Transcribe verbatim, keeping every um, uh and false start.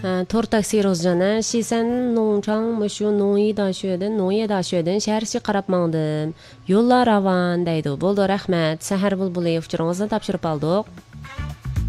Tor taksi rozjana, şisen nongchang müşü nongyi da şödün, nongye da şödün, şəhərşi qarab mаңдым. Yollar avan, deydi. Boldu, rəhmət. Səhər bulbuli uçurağınızı tapşırıb aldıq.